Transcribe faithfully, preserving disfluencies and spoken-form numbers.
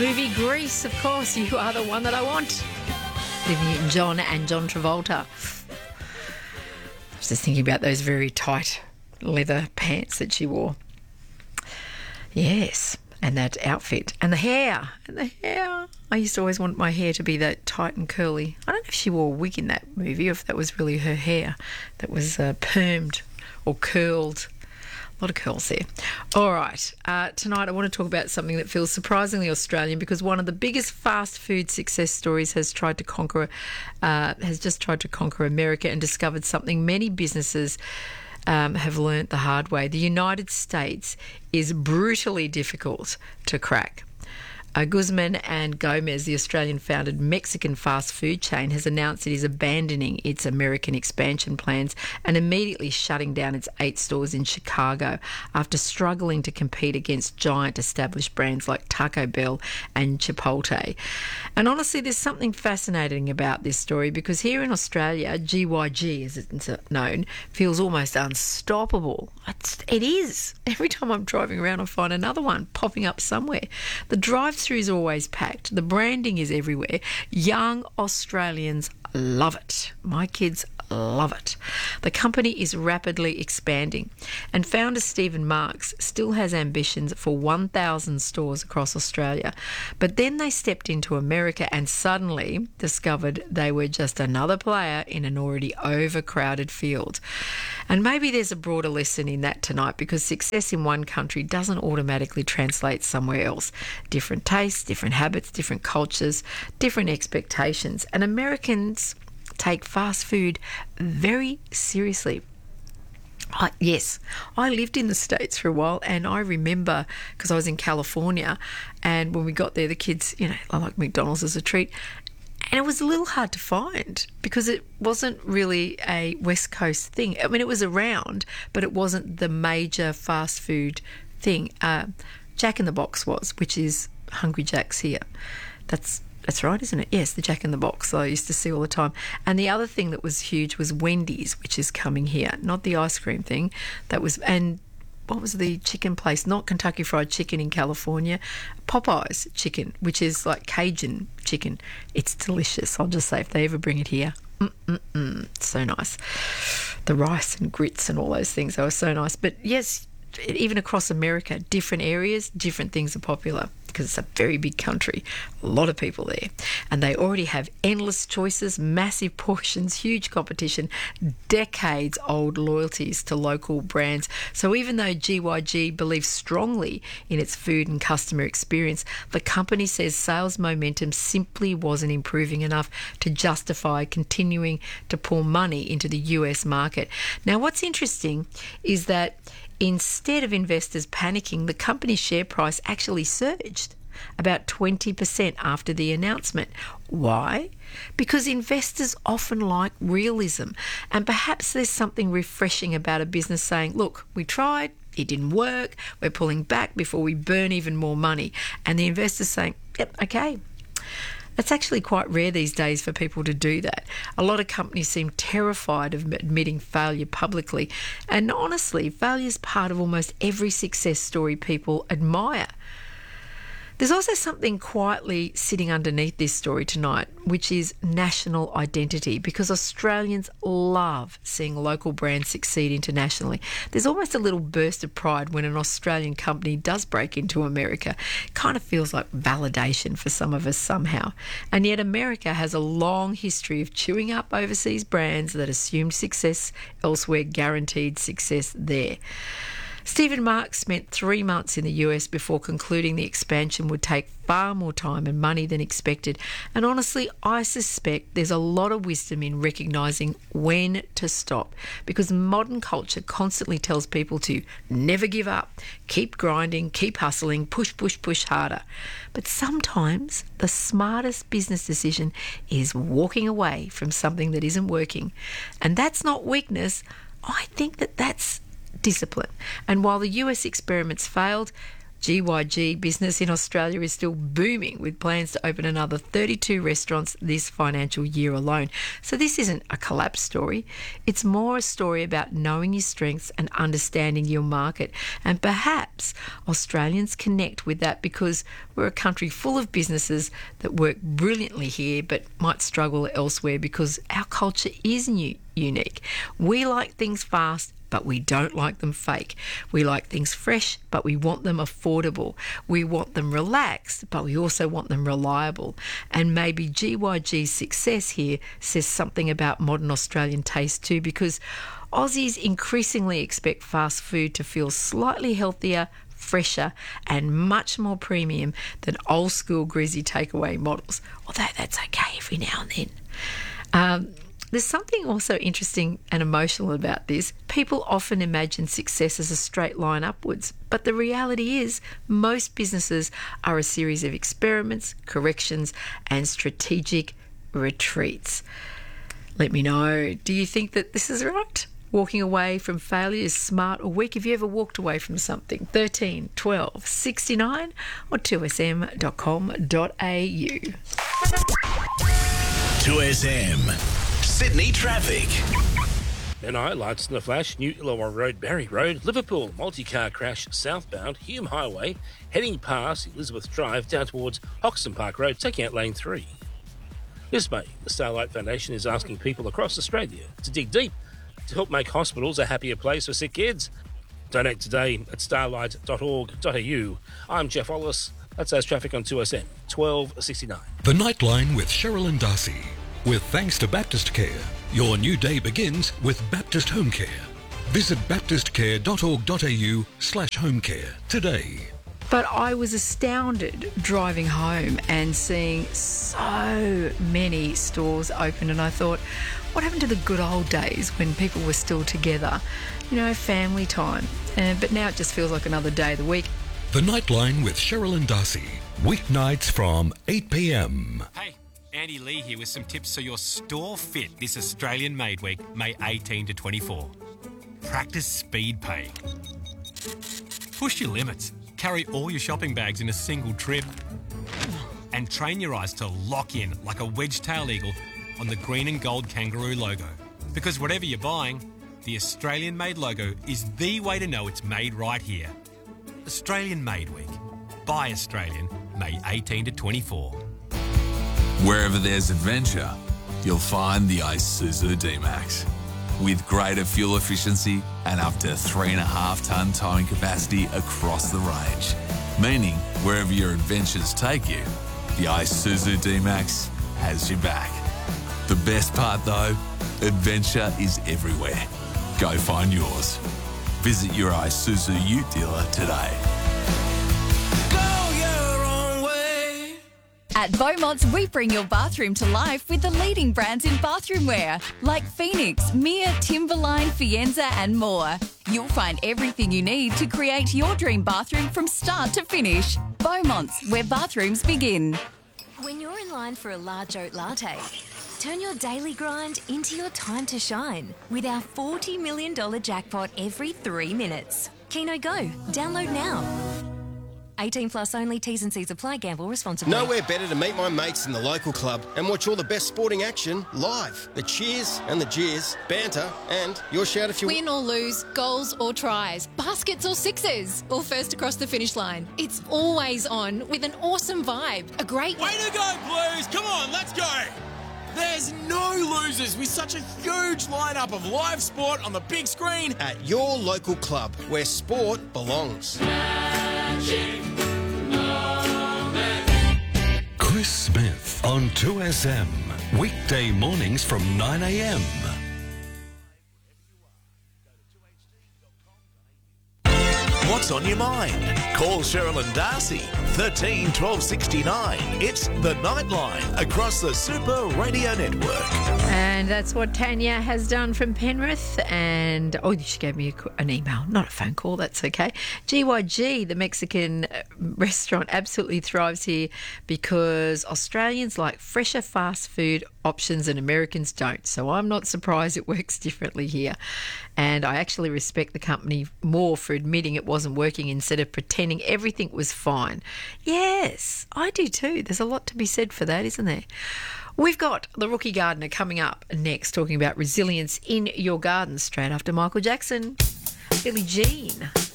Movie Grease, of course, You Are the One That I Want. Olivia Newton-John and John Travolta. I was just thinking about those very tight leather pants that she wore. Yes, and that outfit. And the hair. And the hair. I used to always want my hair to be that tight and curly. I don't know if she wore a wig in that movie or if that was really her hair that was uh, permed or curled. A lot of curls there. All right. Uh, tonight I want to talk about something that feels surprisingly Australian because one of the biggest fast food success stories has tried to conquer, uh, has just tried to conquer America and discovered something many businesses um, have learnt the hard way. The United States is brutally difficult to crack. Uh, Guzman and Gomez, the Australian-founded Mexican fast food chain, has announced it is abandoning its American expansion plans and immediately shutting down its eight stores in Chicago after struggling to compete against giant established brands like Taco Bell and Chipotle. And honestly, there's something fascinating about this story because here in Australia, G Y G, as it's known, feels almost unstoppable. It's, it is. Every time I'm driving around, I find another one popping up somewhere. The drive-through is always packed. The branding is everywhere. Young Australians love it. My kids love it. The company is rapidly expanding, and founder Stephen Marks still has ambitions for one thousand stores across Australia. But then they stepped into America and suddenly discovered they were just another player in an already overcrowded field. And maybe there's a broader lesson in that tonight because success in one country doesn't automatically translate somewhere else. Different tastes, different habits, different cultures, different expectations. And Americans take fast food very seriously. I, yes, I lived in the States for a while and I remember because I was in California and when we got there, the kids, you know, I like McDonald's as a treat. And it was a little hard to find because it wasn't really a West Coast thing. I mean, it was around, but it wasn't the major fast food thing. Uh, Jack in the Box was, which is Hungry Jack's here. That's That's right, isn't it? Yes, the Jack in the Box I used to see all the time. And the other thing that was huge was Wendy's, which is coming here. Not the ice cream thing. That was, and what was the chicken place? Not Kentucky Fried Chicken in California. Popeye's chicken, which is like Cajun chicken. It's delicious. I'll just say if they ever bring it here. Mm-mm-mm. It's so nice. The rice and grits and all those things, they were so nice. But yes, even across America, different areas, different things are popular because it's a very big country, a lot of people there. And they already have endless choices, massive portions, huge competition, decades-old loyalties to local brands. So even though G Y G believes strongly in its food and customer experience, the company says sales momentum simply wasn't improving enough to justify continuing to pour money into the U S market. Now, what's interesting is that instead of investors panicking, the company's share price actually surged about twenty percent after the announcement. Why? Because investors often like realism, and perhaps there's something refreshing about a business saying, look, we tried, it didn't work, we're pulling back before we burn even more money. And the investors saying, yep, okay. It's actually quite rare these days for people to do that. A lot of companies seem terrified of admitting failure publicly. And honestly, failure is part of almost every success story people admire. There's also something quietly sitting underneath this story tonight, which is national identity, because Australians love seeing local brands succeed internationally. There's almost a little burst of pride when an Australian company does break into America. It kind of feels like validation for some of us somehow. And yet America has a long history of chewing up overseas brands that assumed success elsewhere, guaranteed success there. Stephen Marks spent three months in the U S before concluding the expansion would take far more time and money than expected. And honestly, I suspect there's a lot of wisdom in recognising when to stop, because modern culture constantly tells people to never give up, keep grinding, keep hustling, push, push, push harder. But sometimes the smartest business decision is walking away from something that isn't working. And that's not weakness. I think that that's discipline. And while the U S experiments failed, G Y G business in Australia is still booming, with plans to open another thirty-two restaurants this financial year alone. So this isn't a collapse story. It's more a story about knowing your strengths and understanding your market. And perhaps Australians connect with that because we're a country full of businesses that work brilliantly here but might struggle elsewhere because our culture is new, unique. We like things fast, but we don't like them fake. We like things fresh, but we want them affordable. We want them relaxed, but we also want them reliable. And maybe G Y G's success here says something about modern Australian taste too, because Aussies increasingly expect fast food to feel slightly healthier, fresher and much more premium than old school greasy takeaway models, although that's okay every now and then. Um, There's something also interesting and emotional about this. People often imagine success as a straight line upwards, but the reality is most businesses are a series of experiments, corrections, and strategic retreats. Let me know, do you think that this is right? Walking away from failure is smart or weak? Have you ever walked away from something? thirteen twelve sixty-nine or two s m dot com dot a u. two S M Sydney traffic. And highlights in the flash: New Illawarra Road, Barry Road, Liverpool, multi-car crash southbound, Hume Highway, heading past Elizabeth Drive down towards Hoxton Park Road, taking out lane three. This May, the Starlight Foundation is asking people across Australia to dig deep to help make hospitals a happier place for sick kids. Donate today at starlight dot org dot a u. I'm Jeff Wallace. That's our traffic on two S M, twelve sixty-nine. The Nightline with Cheryl and Darcy. With thanks to Baptist Care, your new day begins with Baptist Home Care. Visit baptist care dot org dot a u slash home care today. But I was astounded driving home and seeing so many stores open, and I thought, what happened to the good old days when people were still together? You know, family time. Uh, but now it just feels like another day of the week. The Nightline with Cheryl and Darcy. Weeknights from eight p m. Hey, Andy Lee here with some tips so your store fit this Australian Made Week, May eighteenth to twenty-four. Practice speed pay. Push your limits. Carry all your shopping bags in a single trip. And train your eyes to lock in like a wedge-tailed eagle on the green and gold kangaroo logo. Because whatever you're buying, the Australian Made logo is the way to know it's made right here. Australian Made Week. Buy Australian, May eighteenth to twenty-four. Wherever there's adventure, you'll find the Isuzu D-Max. With greater fuel efficiency and up to three and a half tonne towing capacity across the range. Meaning, wherever your adventures take you, the Isuzu D-Max has your back. The best part though, adventure is everywhere. Go find yours. Visit your Isuzu Ute dealer today. At Beaumont's, we bring your bathroom to life with the leading brands in bathroom wear, like Phoenix, Mia, Timberline, Fienza and more. You'll find everything you need to create your dream bathroom from start to finish. Beaumont's, where bathrooms begin. When you're in line for a large oat latte, turn your daily grind into your time to shine with our forty million dollars jackpot every three minutes. Keno Go. Download now. eighteen plus only. T's and C's apply. Gamble responsibly. Nowhere better to meet my mates in the local club and watch all the best sporting action live. The cheers and the jeers, banter, and your shout if you win or lose, goals or tries, baskets or sixes, or first across the finish line. It's always on with an awesome vibe. A great way to go, Blues! Come on, let's go! There's no losers with such a huge lineup of live sport on the big screen at your local club where sport belongs. Magic moment. Chris Smith on two S M. Weekday mornings from nine a m. What's on your mind? Call Cheryl and Darcy, thirteen twelve sixty-nine. It's The Nightline across the Super Radio Network. And that's what Tanya has done from Penrith. And, oh, she gave me a, an email, not a phone call, that's okay. G Y G, the Mexican restaurant, absolutely thrives here because Australians like fresher fast food options and Americans don't. So I'm not surprised it works differently here. And I actually respect the company more for admitting it wasn't working instead of pretending everything was fine. Yes, I do too. There's a lot to be said for that, isn't there? We've got the Rookie Gardener coming up next, talking about resilience in your garden straight after Michael Jackson. Billie Jean.